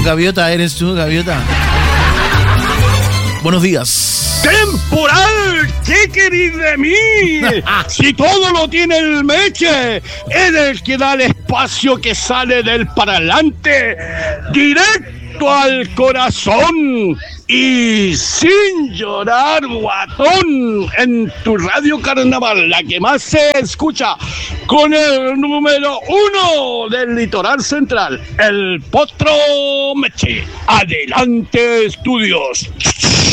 Gaviota, ¿eres tú, Gaviota? Buenos días. ¡Temporal! ¿Qué querís de mí? Si todo lo tiene el Meche, es el que da el espacio que sale del parlante directo al corazón y sin llorar, guatón, en tu radio Carnaval, la que más se escucha, con el número 1 del litoral central, el Potro Meche. Adelante, estudios.